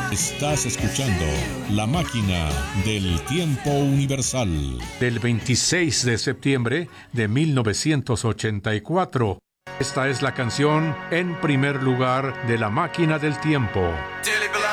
Estás escuchando La Máquina del Tiempo Universal. Del 26 de septiembre de 1984. Esta es la canción En primer lugar de La Máquina del Tiempo.